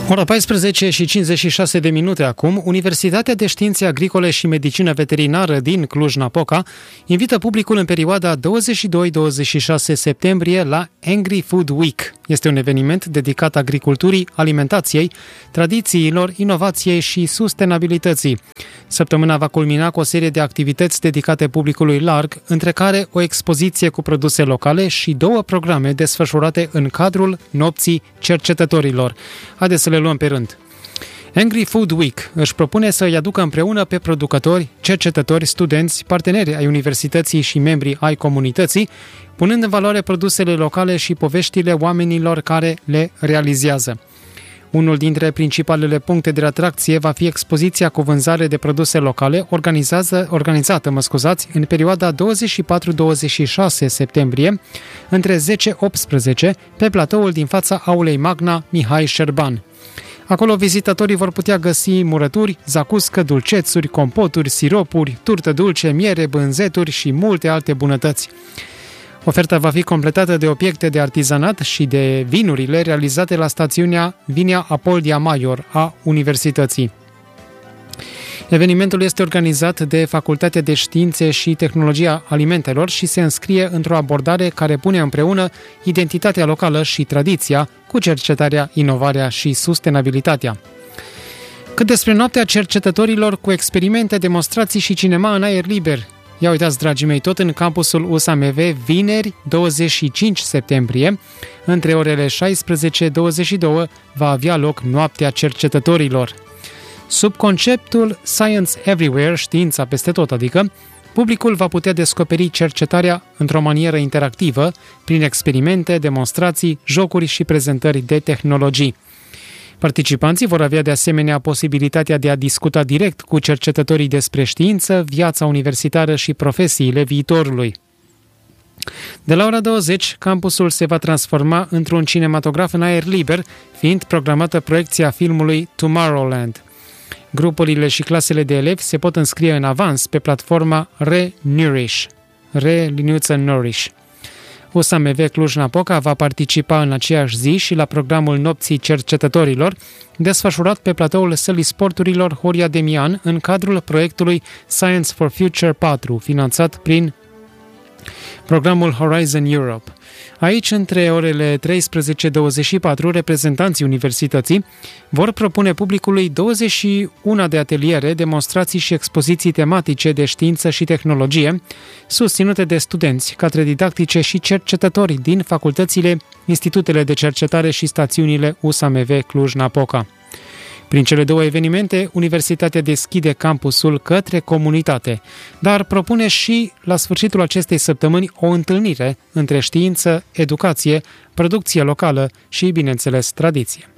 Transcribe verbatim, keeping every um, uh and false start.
Ora paisprezece și cincizeci și șase de minute acum, Universitatea de Științe Agricole și Medicină Veterinară din Cluj-Napoca invită publicul în perioada douăzeci și doi - douăzeci și șase septembrie la Angry Food Week. Este un eveniment dedicat agriculturii, alimentației, tradițiilor, inovației și sustenabilității. Săptămâna va culmina cu o serie de activități dedicate publicului larg, între care o expoziție cu produse locale și două programe desfășurate în cadrul Nopții Cercetătorilor. Haideți să le luăm pe rând. Angry Food Week își propune să îi aducă împreună pe producători, cercetători, studenți, parteneri ai universității și membri ai comunității, punând în valoare produsele locale și poveștile oamenilor care le realizează. Unul dintre principalele puncte de atracție va fi expoziția cu vânzare de produse locale organizată, organizată mă scuzați, în perioada douăzeci și patru - douăzeci și șase septembrie, între zece - optsprezece, pe platoul din fața aulei Magna Mihai Șerban. Acolo vizitatorii vor putea găsi murături, zacuscă, dulcețuri, compoturi, siropuri, turtă dulce, miere, bânzeturi și multe alte bunătăți. Oferta va fi completată de obiecte de artizanat și de vinurile realizate la stațiunea Vinia Apoldia Maior a Universității. Evenimentul este organizat de Facultatea de Științe și Tehnologia Alimentelor și se înscrie într-o abordare care pune împreună identitatea locală și tradiția cu cercetarea, inovarea și sustenabilitatea. Cât despre noaptea cercetătorilor cu experimente, demonstrații și cinema în aer liber. Ia uitați, dragii mei, tot în campusul U S A M V, vineri, douăzeci și cinci septembrie, între orele șaisprezece - douăzeci și două, va avea loc Noaptea Cercetătorilor. Sub conceptul Science Everywhere, știința peste tot, adică, publicul va putea descoperi cercetarea într-o manieră interactivă, prin experimente, demonstrații, jocuri și prezentări de tehnologii. Participanții vor avea de asemenea posibilitatea de a discuta direct cu cercetătorii despre știință, viața universitară și profesiile viitorului. De la ora douăzeci, campusul se va transforma într-un cinematograf în aer liber, fiind programată proiecția filmului Tomorrowland. Grupurile și clasele de elevi se pot înscrie în avans pe platforma Re-Nourish. Re-Nourish. U S A M V Cluj-Napoca va participa în aceeași zi și la programul Nopții Cercetătorilor, desfășurat pe platoul Sălii Sporturilor Horia Demian în cadrul proiectului Science for Future patru, finanțat prin programul Horizon Europe. Aici, între orele treisprezece - douăzeci și patru, reprezentanții universității vor propune publicului douăzeci și unu de ateliere, demonstrații și expoziții tematice de știință și tehnologie, susținute de studenți, cadre didactice și cercetători din facultățile, institutele de cercetare și stațiunile U S A M V Cluj-Napoca. Prin cele două evenimente, Universitatea deschide campusul către comunitate, dar propune și, la sfârșitul acestei săptămâni, o întâlnire între știință, educație, producție locală și, bineînțeles, tradiție.